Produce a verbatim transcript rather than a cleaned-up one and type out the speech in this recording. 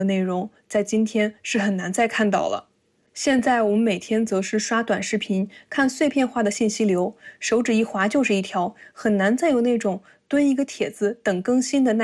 内容在今天是很难再看到了。现在我们每天则是刷短视频，看碎片化的信息流，手指一滑就是一条，很难再有那种蹲一个帖子等更新的耐